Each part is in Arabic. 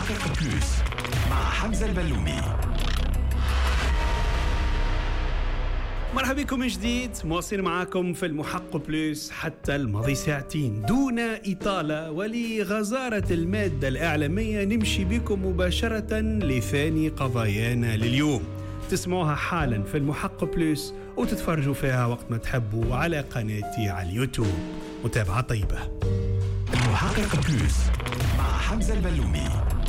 المحقق بلوس مع حمزة البلومي. مرحبا بكم من جديد، مواصلين معاكم في المحقق بلوس حتى الماضي ساعتين دون إطالة، ولغزارة المادة الإعلامية نمشي بكم مباشرة لثاني قضايانا لليوم. تسمعوها حالا في المحقق بلوس وتتفرجوا فيها وقت ما تحبوا على قناتي على اليوتيوب. متابعة طيبة. المحقق بلوس مع حمزة البلومي.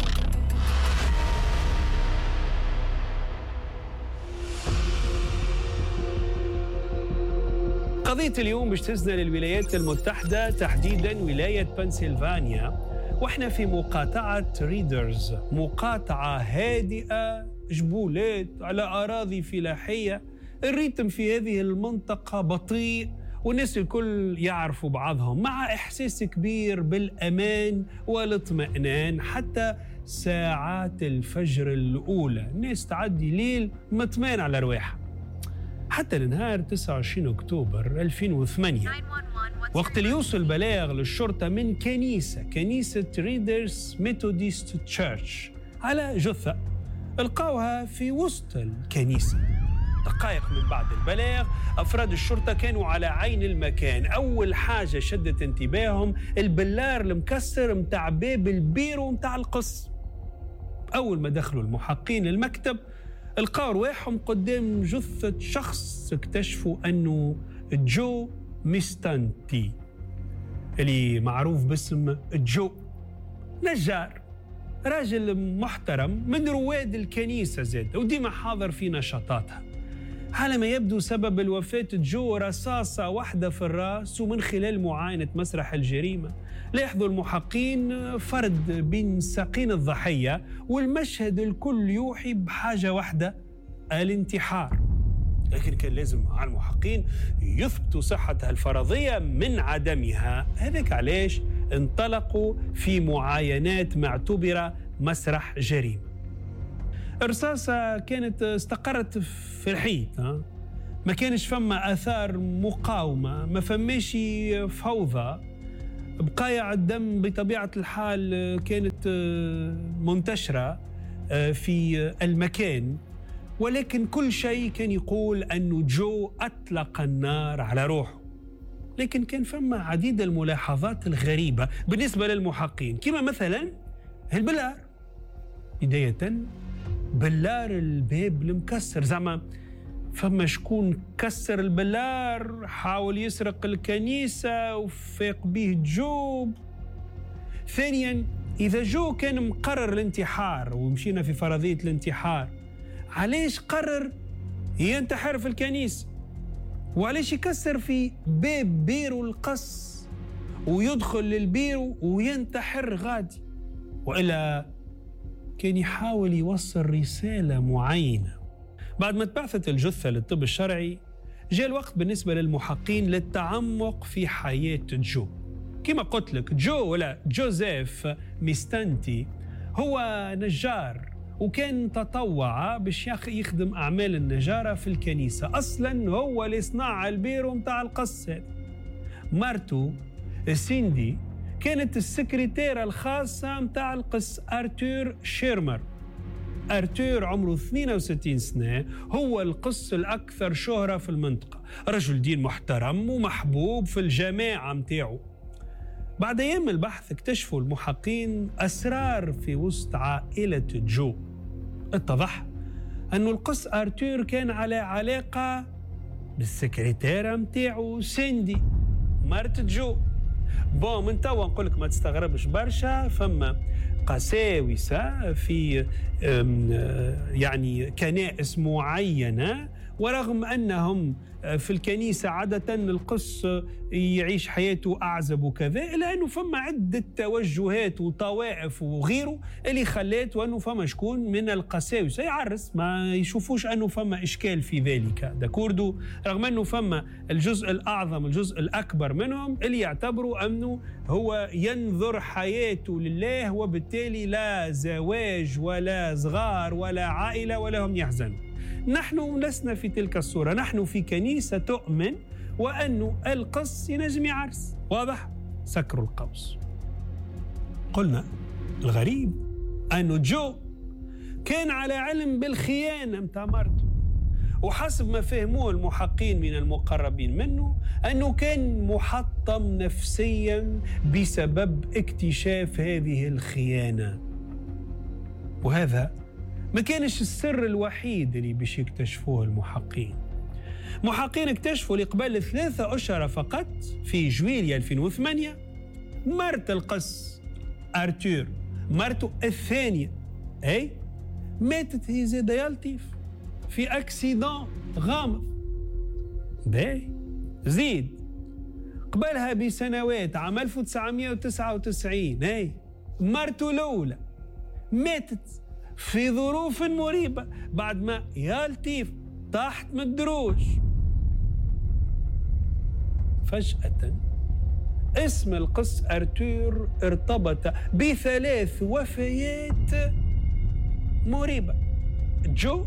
قضية اليوم باش تهزنا للولايات المتحدة، تحديداً ولاية بنسلفانيا، واحنا في مقاطعة ريدرز، مقاطعة هادئة، جبولات على أراضي فلاحية. الريتم في هذه المنطقة بطيء والناس الكل يعرفوا بعضهم، مع إحساس كبير بالأمان والاطمئنان. حتى ساعات الفجر الأولى الناس تعدي ليل مطمئن على رواحها. حتى لنهار 29 أكتوبر 2008 وقت اللي يوصل بلاغ للشرطة من كنيسة ريدرز ميثوديست تشيرش على جثة القوها في وسط الكنيسة. دقائق من بعد البلاغ أفراد الشرطة كانوا على عين المكان. أول حاجة شدت انتباههم البلار المكسر متاع باب البيرو متاع القص. أول ما دخلوا المحققين المكتب القوا رواحهم قدام جثة شخص اكتشفوا أنه جو ميستانتي، اللي معروف باسم جو، نجار، راجل محترم من رواد الكنيسة زاد وديما حاضر في نشاطاتها. على ما يبدو سبب الوفاة جو رصاصة واحدة في الرأس، ومن خلال معاينة مسرح الجريمة لاحظوا المحققين فرد بين ساقين الضحية، والمشهد الكل يوحي بحاجة واحدة، الانتحار. لكن كان لازم على المحققين يثبتوا صحتها الفرضية من عدمها. هذاك علاش انطلقوا في معاينات معتبرة مسرح جريمة. الرصاصة كانت استقرت في الحيط، ما كانش فما آثار مقاومة، ما فماش فوضى. بقايا الدم بطبيعة الحال كانت منتشرة في المكان، ولكن كل شيء كان يقول أنه جو أطلق النار على روحه. لكن كان فما عديد الملاحظات الغريبة بالنسبة للمحققين، كما مثلا البلار. بداية بلار الباب المكسر، زعما فما شكون كسر البلار، حاول يسرق الكنيسة وفاق به جو. ثانيا، إذا جو كان مقرر الانتحار ومشينا في فرضية الانتحار، علاش قرر ينتحر في الكنيسة؟ وعلاش يكسر في باب بيرو القص ويدخل للبيرو وينتحر غادي؟ وإلا كان يحاول يوصل رسالة معينة. بعد ما تبعثت الجثة للطب الشرعي جاء الوقت بالنسبة للمحققين للتعمق في حياة جو. كما قلت لك، جوزيف ميستانتي هو نجار، وكان تطوع باش يخدم أعمال النجارة في الكنيسة. أصلا هو اللي صنع البيرو متاع القص. مرته سيندي كانت السكرتيرة الخاصة متاع القس أرتور شيرمر. أرتور عمره 62 سنة، هو القس الأكثر شهرة في المنطقة، رجل دين محترم ومحبوب في الجماعة متاعه. بعد أيام البحث اكتشفوا المحققين أسرار في وسط عائلة جو. اتضح أن القس أرتور كان على علاقة بالسكرتيرة متاعه سيندي مرت جو. من توا نقول لك ما تستغربش برشا، فما قساوسة في يعني كنائس معينة، ورغم أنهم في الكنيسة عادة القس يعيش حياته أعزب وكذا، إلا أنه فما عدة توجهات وطوائف وغيره اللي خلاته أنه فما شكون من القساوسة يعرس ما يشوفوش أنه فما إشكال في ذلك داكوردو، رغم أنه فما الجزء الأعظم الجزء الأكبر منهم اللي يعتبروا أنه هو ينظر حياته لله، وبالتالي لا زواج ولا صغار ولا عائلة ولا هم يحزنوا. نحن لسنا في تلك الصورة، نحن في كنيسة تؤمن وأنه القس ينجم يعرس. واضح؟ سكروا القوس. قلنا الغريب أنه جو كان على علم بالخيانة متاع مرته، وحسب ما فهموه المحققين من المقربين منه أنه كان محطم نفسيا بسبب اكتشاف هذه الخيانة. وهذا ما كانش السر الوحيد اللي باش يكتشفوه المحققين. محققين اكتشفوا لقبل 3 أشهر فقط في جويليا 2008 مرت القس أرتور، مرته الثانية، أي ماتت هي زادة يا لطيف في أكسيدان غامض. باهي زيد قبلها بسنوات عام 1999 أي مرته الأولى ماتت في ظروف مريبة بعد ما يا لطيف طاحت من الدروج. فجأة اسم القس أرتور ارتبط ب3 وفيات مريبة. جو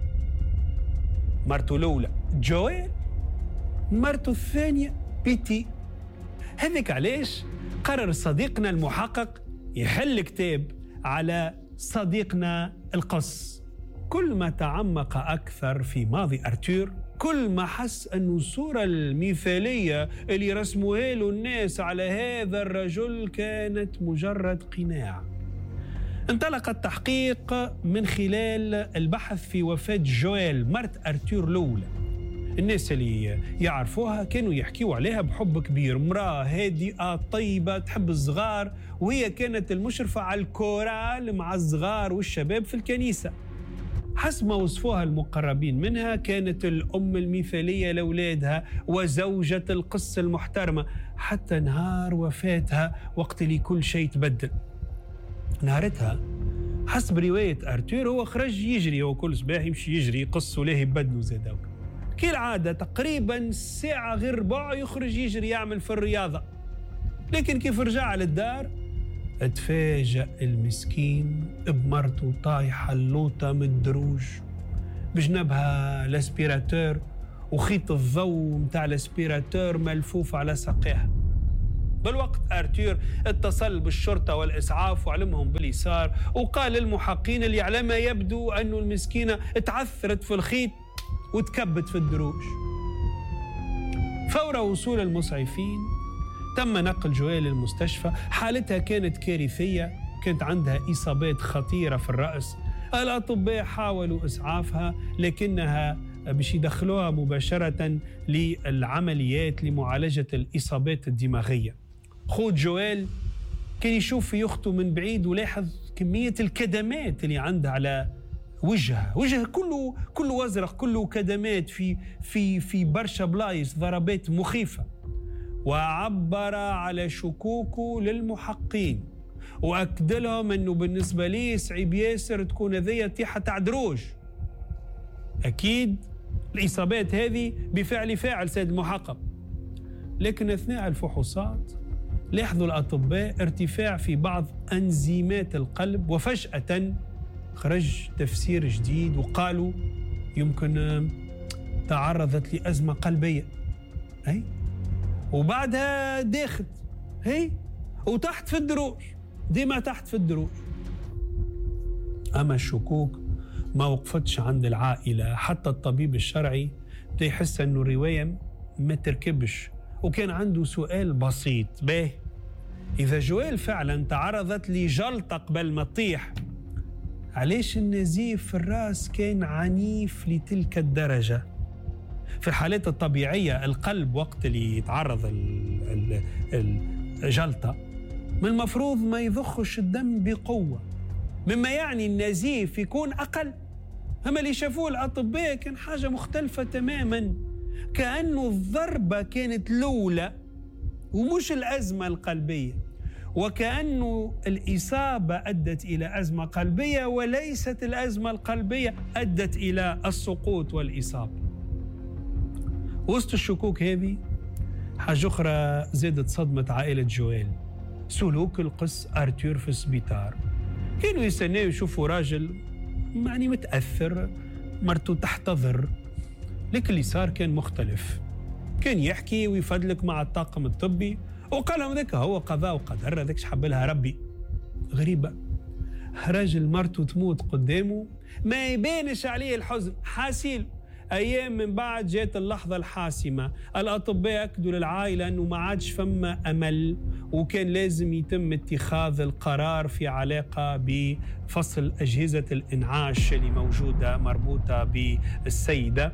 مرته الأولى جويل، مرته الثانية بيتي. هذيك علاش قرر صديقنا المحقق يحل كتاب على صديقنا القس. كل ما تعمق أكثر في ماضي أرتور كل ما حس أن الصورة المثالية اللي رسموها له الناس على هذا الرجل كانت مجرد قناع. انطلق التحقيق من خلال البحث في وفاة جويل مرت أرتور الأولى. الناس اللي يعرفوها كانوا يحكيوا عليها بحب كبير، امرأة هادئة طيبة تحب الصغار، وهي كانت المشرفة على الكورال مع الصغار والشباب في الكنيسة. حسب ما وصفوها المقربين منها كانت الأم المثالية لأولادها وزوجة القس المحترمة، حتى نهار وفاتها وقت اللي كل شيء تبدل. نهارتها حسب رواية أرتور هو خرج يجري، هو كل صباح يمشي يجري يقص ولاهي بدنه زاد كالعادة تقريبا ساعة غير ربع يخرج يجري يعمل في الرياضة. لكن كيف رجع للدار اتفاجأ المسكين بمرته طايحة اللوطة من الدروج، بجنبها الاسبيراتور وخيط الضوء متاع الاسبيراتور ملفوف على ساقيها. بالوقت أرتور اتصل بالشرطة والإسعاف وعلمهم باللي صار، وقال للمحققين اللي على ما يبدو أنه المسكينة اتعثرت في الخيط وتكبت في الدروج. فور وصول المسعفين تم نقل جويل للمستشفى. حالتها كانت كارثية، كانت عندها إصابات خطيرة في الرأس. الأطباء حاولوا إسعافها لكنها باش يدخلوها مباشرة للعمليات لمعالجة الإصابات الدماغية. خود جويل كان يشوف في أخته من بعيد ولاحظ كمية الكدمات اللي عندها على وجهها كله وزرق، كله كدمات في برشا بلايص، ضربات مخيفة. وعبر على شكوكه للمحققين وأكد لهم أنه بالنسبة لي صعيب ياسر تكون هذية طيحة تاع دروج. أكيد الإصابات هذه بفعل فاعل سيد المحقق. لكن أثناء الفحوصات لاحظوا الأطباء ارتفاع في بعض أنزيمات القلب، وفجأة خرج تفسير جديد وقالوا يمكن تعرضت لأزمة قلبية. أي وبعدها داخت هي وتحت في الدروج، ديما تحت في الدروج. أما الشكوك ما وقفتش عند العائلة، حتى الطبيب الشرعي بدا يحس أنه الرواية ما تركبش، وكان عنده سؤال بسيط. باهي إذا جويل فعلا تعرضت لجلطة قبل ما تطيح، علاش النزيف في الرأس كان عنيف لتلك الدرجة؟ في الحالات الطبيعية القلب وقت اللي يتعرض الجلطة من المفروض ما يضخش الدم بقوة، مما يعني النزيف يكون أقل. أما اللي شافوه الأطباء كان حاجة مختلفة تماما، كأنه الضربة كانت الأولى ومش الأزمة القلبية، وكأنه الإصابة أدت إلى أزمة قلبية وليست الأزمة القلبية أدت إلى السقوط والإصابة. وسط الشكوك هذه حاجة أخرى زادت صدمة عائلة جويل، سلوك القس أرتور في السبيطار. كانوا يستناوا يشوفوا راجل يعني متأثر، مرته تحتضر، لكن اللي صار كان مختلف. كان يحكي ويفدلك مع الطاقم الطبي وقال لهم ذاك هو قضاء وقدر، ذاك شحب لها ربي. غريبة، رجل مرته تموت قدامه ما يبانش عليه الحزن، حاسيل. أيام من بعد جات اللحظة الحاسمة، الأطباء أكدوا للعائلة أنه ما عادش فما أمل، وكان لازم يتم اتخاذ القرار في علاقة بفصل أجهزة الإنعاش اللي موجودة مربوطة بالسيدة.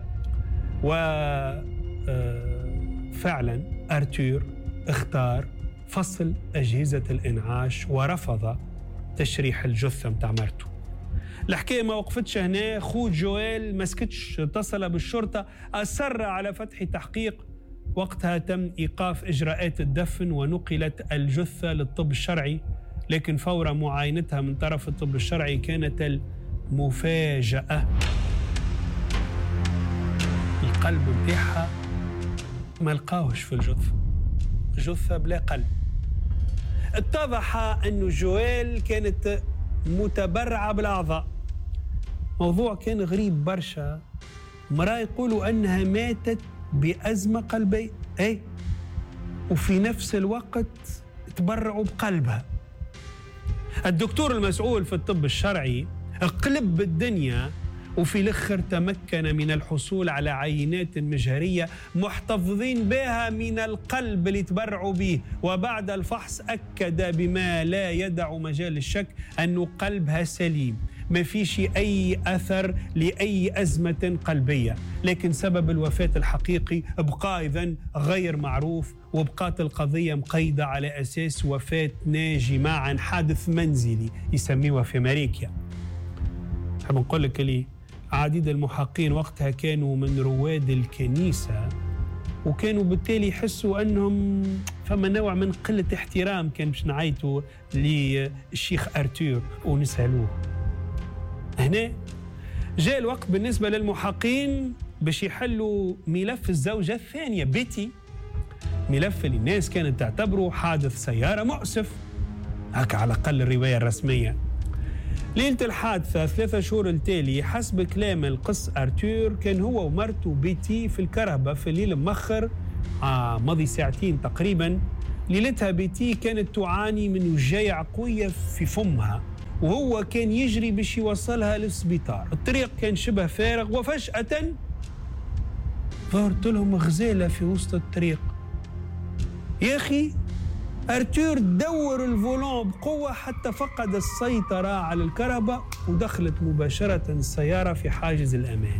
وفعلا أرتور اختار فصل أجهزة الإنعاش ورفض تشريح الجثة متاع مرته. الحكاية ما وقفتش هنا، خو جويل ما سكتش، اتصل بالشرطة، أصر على فتح تحقيق. وقتها تم إيقاف إجراءات الدفن ونقلت الجثة للطب الشرعي، لكن فور معاينتها من طرف الطب الشرعي كانت المفاجأة. القلب متاعها ما لقاوش في الجثة بلا قلب. اتضح أن جويل كانت متبرعة بالأعضاء. موضوع كان غريب برشا، مرأة يقولوا أنها ماتت بأزمة قلبية، وفي نفس الوقت تبرعوا بقلبها. الدكتور المسؤول في الطب الشرعي قلب الدنيا، وفي الأخر تمكن من الحصول على عينات مجهرية محتفظين بها من القلب اللي تبرعوا به، وبعد الفحص أكد بما لا يدع مجال للشك أنه قلبها سليم، ما فيش أي أثر لأي أزمة قلبية، لكن سبب الوفاة الحقيقي بقى إذن غير معروف، وبقات القضية مقيدة على أساس وفاة ناجمة عن حادث منزلي يسميوها في أمريكا. حاب نقول لك اللي عديد المحققين وقتها كانوا من رواد الكنيسة، وكانوا بالتالي يحسوا أنهم فما نوع من قلة احترام كان باش نعيطوا للشيخ أرتور ونسألوه. هنا جاء الوقت بالنسبة للمحققين باش يحلوا ملف الزوجة الثانية بيتي، ملف اللي الناس كانت تعتبره حادث سيارة مؤسف، هكا على الأقل الرواية الرسمية. ليلة الحادثة 3 شهور التالي حسب كلام القس أرتور كان هو ومرته بيتي في الكرهبة في الليل مخر ماضي ساعتين تقريبا. ليلتها بيتي كانت تعاني من وجايع قوية في فمها، وهو كان يجري باش يوصلها للسبيطار. الطريق كان شبه فارغ، وفجأة ظهرت لهم غزالة في وسط الطريق. يا أخي أرتور دور الفولون بقوة حتى فقد السيطرة على الكرهبة، ودخلت مباشرة السيارة في حاجز الأمان.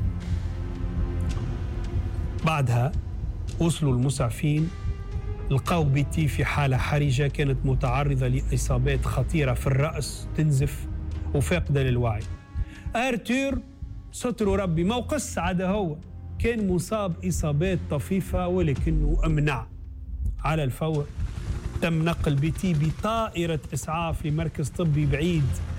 بعدها وصلوا المسعفين، لقاو بيتي في حالة حرجة، كانت متعرضة لإصابات خطيرة في الرأس، تنزف وفاقدة للوعي. أرتور ستر ربي ما وقص عدا هو كان مصاب إصابات طفيفة، ولكنه أمنع. على الفور تم نقل بيتي بطائرة إسعاف لمركز طبي بعيد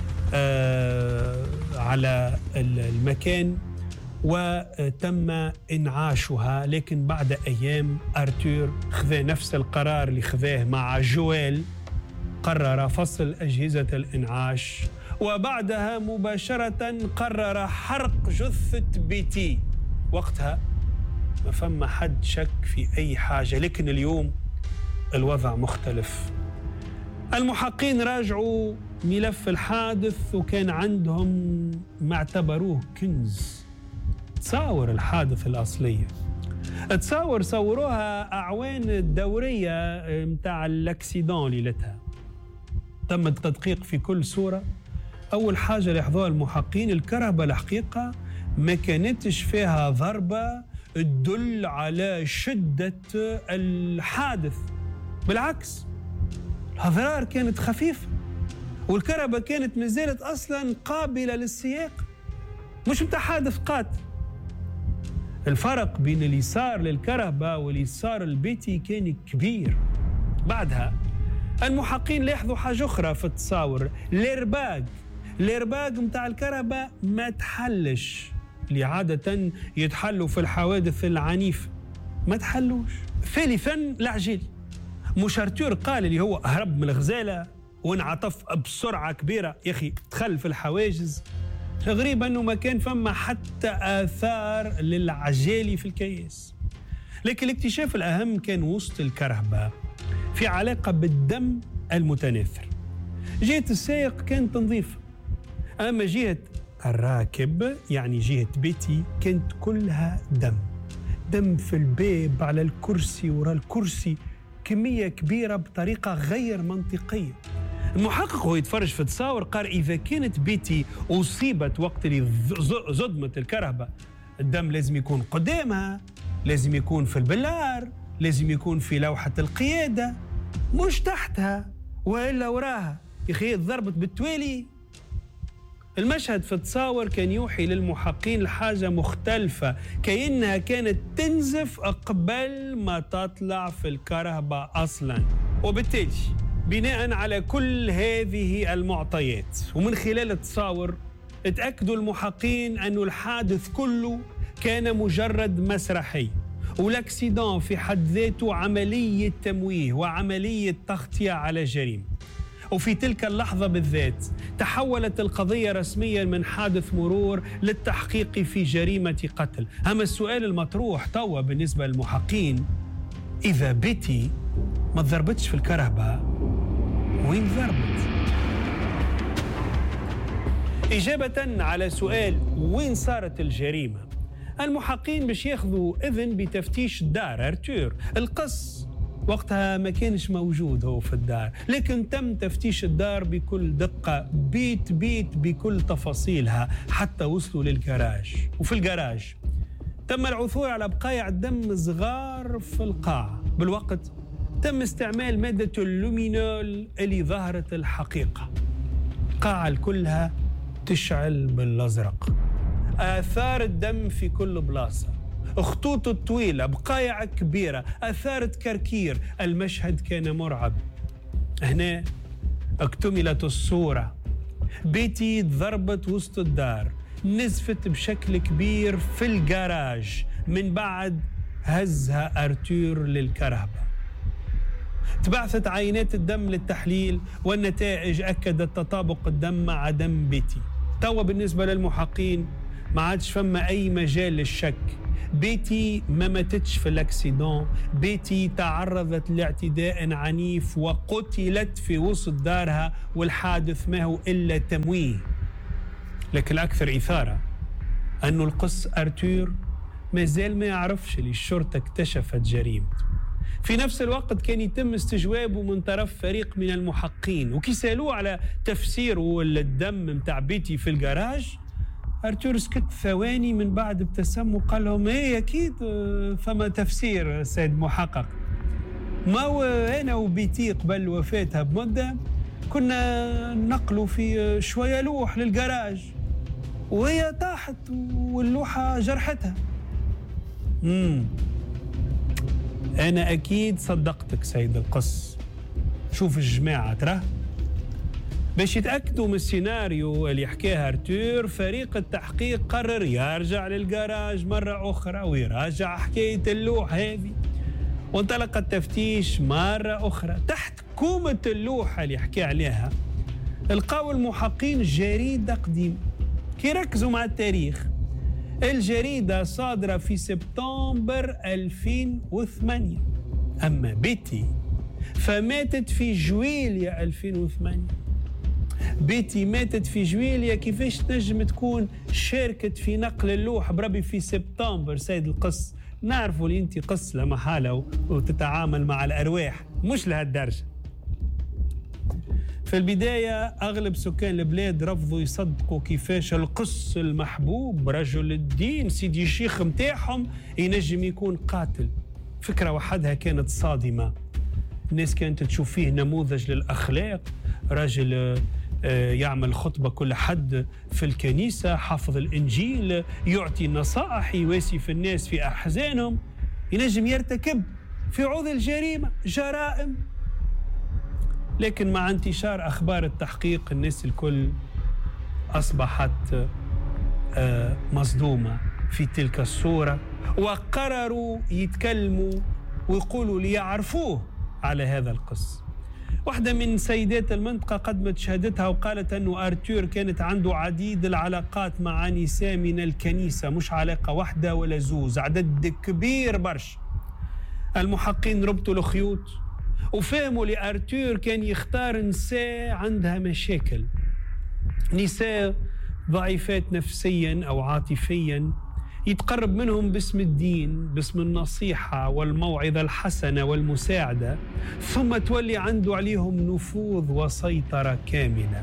على المكان، وتم إنعاشها. لكن بعد أيام أرتور خذا نفس القرار اللي خذاه مع جويل، قرر فصل أجهزة الإنعاش، وبعدها مباشرة قرر حرق جثة بيتي. وقتها ما فما حد شك في أي حاجة، لكن اليوم الوضع مختلف. المحققين راجعوا ملف الحادث، وكان عندهم ما اعتبروه كنز، تصاور الحادث الأصلية. تصاور صوروها أعوان الدورية متاع الأكسيدون ليلتها. تم التدقيق في كل صورة. أول حاجة لاحظوها المحققين، الكرهبة الحقيقة ما كانتش فيها ضربة تدل على شدة الحادث، بالعكس الأضرار كانت خفيفة، والكرهبة كانت مازالت أصلا قابلة للسياق، مش متاع حادث قاتل. الفرق بين اللي صار للكرهبة واللي صار البيتي كان كبير. بعدها المحققين لاحظوا حاجة أخرى في التصاور، الإرباج متاع الكرهبة ما تحلش، اللي عادة يتحلوا في الحوادث العنيفة، ما تحلوش. ثالثا العجل، مش أرتور قال اللي هو هرب من الغزالة وانعطف بسرعة كبيرة، يا أخي دخل في الحواجز. غريب أنه ما كان فما حتى آثار للعجالي في الكياس. لكن الاكتشاف الأهم كان وسط الكرهبة في علاقة بالدم المتناثر. جهة السائق كانت نظيفة، أما جهة الراكب يعني جهة بيتي كانت كلها دم في الباب، على الكرسي، وراء الكرسي، كمية كبيرة بطريقة غير منطقية. المحقق هو يتفرج في التصاور قال إذا كانت بيتي أصيبت وقت اللي صدمت الكرهبة، الدم لازم يكون قدامها، لازم يكون في البلار، لازم يكون في لوحة القيادة، مش تحتها وإلا وراها. يا أخي ضربت بالتوالي. المشهد في التصاور كان يوحي للمحققين لحاجة مختلفة، كأنها كانت تنزف قبل ما تطلع في الكرهبة أصلاً. وبالتالي بناء على كل هذه المعطيات ومن خلال التصاور اتأكدوا المحققين أن الحادث كله كان مجرد مسرحي، والاكسيدون في حد ذاته عملية تمويه وعملية تغطية على جريمة. وفي تلك اللحظة بالذات تحولت القضية رسميا من حادث مرور للتحقيق في جريمة قتل. أما السؤال المطروح توا بالنسبة للمحققين، إذا بيتي ما ضربتش في الكرهبة وين ضربت؟ إجابة على سؤال وين صارت الجريمة، المحققين باش ياخذوا إذن بتفتيش دار أرتور. القس وقتها ما كانش موجود هو في الدار، لكن تم تفتيش الدار بكل دقة، بيت بكل تفاصيلها، حتى وصلوا للجراج. وفي الجراج تم العثور على بقايا دم صغار في القاعة. بالوقت تم استعمال مادة اللومينول اللي ظهرت الحقيقة. القاعة كلها تشعل بالأزرق، آثار الدم في كل بلاصة، خطوط طويلة، بقايع كبيرة، آثار كركير. المشهد كان مرعب. هنا اكتملت الصورة. بيتي ضربت وسط الدار، نزفت بشكل كبير في الجراج، من بعد هزها أرتور للكرهبة. تبعثت عينات الدم للتحليل، والنتائج أكدت تطابق الدم مع دم بيتي. توا بالنسبة للمحققين ما عادش فما أي مجال للشك. بيتي ما ماتتش في الاكسيدون، بيتي تعرضت لاعتداء عنيف وقتلت في وسط دارها، والحادث ما هو إلا تمويه. لكن الأكثر إثارة أنه القس أرتور ما زال ما يعرفش اللي الشرطة اكتشفت جريمته. في نفس الوقت كان يتم استجوابه من طرف فريق من المحققين، وكي سألوه على تفسيره الدم متاع بيتي في الجراج، أرتور سكت ثواني، من بعد ابتسم وقال لهم ايه اكيد فما تفسير سيد محقق. ما هو انا وبيتي قبل وفاتها بمده كنا نقلوا في شويه لوح للجراج، وهي طاحت واللوحه جرحتها. انا اكيد صدقتك سيد القس. شوف الجماعه ترى باش يتأكدوا من السيناريو اللي حكاها أرتور، فريق التحقيق قرر يرجع للجراج مرة أخرى ويراجع حكاية اللوح هذه، وانطلق التفتيش مرة أخرى. تحت كومة اللوحة اللي حكى عليها لقاو المحققين جريدة قديمة. كي ركزوا مع التاريخ، الجريدة صادرة في سبتمبر 2008، أما بيتي فماتت في جويليا 2008. بيتي ماتت في جويليا، كيفاش تنجم تكون شاركت في نقل اللوح بربي في سبتمبر سيد القس؟ نعرفوا اللي انت قس لا محالة وتتعامل مع الأرواح، مش لهالدرجة. في البداية أغلب سكان البلاد رفضوا يصدقوا كيفاش القس المحبوب رجل الدين سيدي الشيخ متاعهم ينجم يكون قاتل. فكرة وحدها كانت صادمة. الناس كانت تشوف فيه نموذج للأخلاق، راجل يعمل خطبة كل حد في الكنيسة، حافظ الإنجيل، يعطي نصائح، يواسي في الناس في أحزانهم، ينجم يرتكب في عوض الجريمة جرائم. لكن مع انتشار أخبار التحقيق الناس الكل أصبحت مصدومة في تلك الصورة، وقرروا يتكلموا ويقولوا ليعرفوه على هذا القس. واحدة من سيدات المنطقة قدمت شهادتها وقالت أنه أرتور كانت عنده عديد العلاقات مع نساء من الكنيسة، مش علاقة واحدة ولا زوز، عدد كبير برش. المحققين ربطوا الخيوط وفهموا لأرتور كان يختار نساء عندها مشاكل، نساء ضعيفات نفسيا أو عاطفيا، يتقرب منهم باسم الدين، باسم النصيحة والموعظة الحسنة والمساعدة، ثم تولي عنده عليهم نفوذ وسيطرة كاملة.